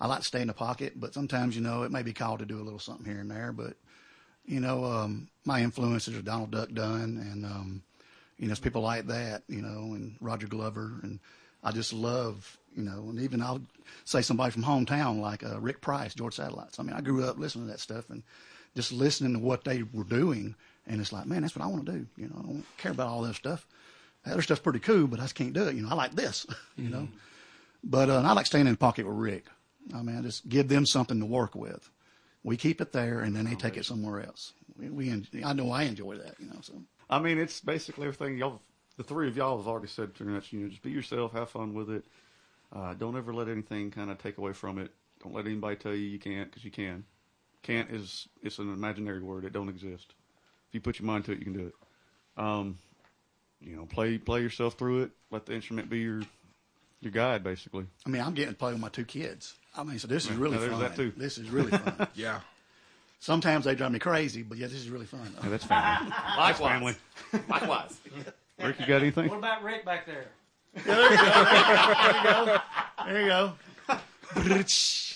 I like to stay in the pocket, but sometimes, you know, it may be called to do a little something here and there. But, you know, my influences are Donald Duck Dunn and, you know, it's people like that, you know, and Roger Glover. And I just love, you know, and even I'll say somebody from hometown like Rick Price, George Satellites. I mean, I grew up listening to that stuff and just listening to what they were doing. And it's like, man, that's what I want to do. You know, I don't care about all that stuff. That other stuff's pretty cool, but I just can't do it. You know, I like this, you know. But I like staying in the pocket with Rick. I mean, I just give them something to work with. We keep it there, and then they take it somewhere else. I know I enjoy that, you know. So I mean, it's basically everything the three of y'all have already said pretty much. You know, just be yourself, have fun with it. Don't ever let anything kind of take away from it. Don't let anybody tell you can't, because you can. Can't it's an imaginary word. It don't exist. If you put your mind to it, you can do it. You know, play yourself through it. Let the instrument be your guide, basically. I mean, I'm getting to play with my two kids. I mean, so this is really fun. That too. This is really fun. Yeah. Sometimes they drive me crazy, but yeah, this is really fun. Yeah, that's family. Likewise. That's family. Likewise. Rick, you got anything? What about Rick back there? Yeah, there you go. There you go.